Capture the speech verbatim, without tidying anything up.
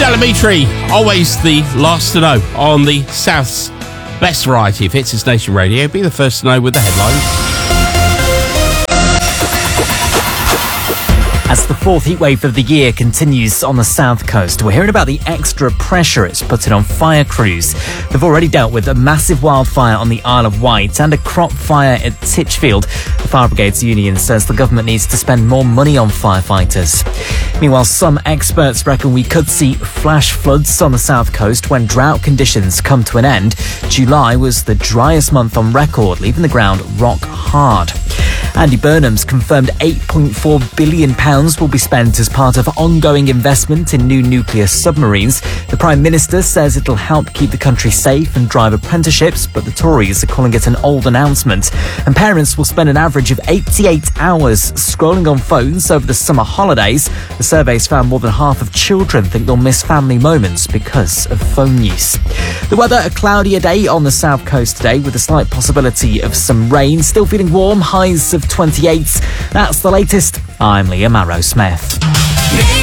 Stella Mitri, always the last to know on the South's best variety of hits. It's Nation Radio. Be the first to know with the headlines. As the fourth heatwave of the year continues on the south coast, we're hearing about the extra pressure it's putting on fire crews. They've already dealt with a massive wildfire on the Isle of Wight and a crop fire at Titchfield. The Fire Brigades Union says the government needs to spend more money on firefighters. Meanwhile, some experts reckon we could see flash floods on the south coast when drought conditions come to an end. July was the driest month on record, leaving the ground rock hard. Andy Burnham's confirmed eight point four billion pounds will be spent as part of ongoing investment in new nuclear submarines. The Prime Minister says it'll help keep the country safe and drive apprenticeships, but the Tories are calling it an old announcement. And parents will spend an average of eighty-eight hours scrolling on phones over the summer holidays. The surveys found more than half of children think they'll miss family moments because of phone use. The weather, a cloudier day on the south coast today with a slight possibility of some rain. Still feeling warm, highs of twenty-eight. That's the latest. I'm Liam Arrowsmith.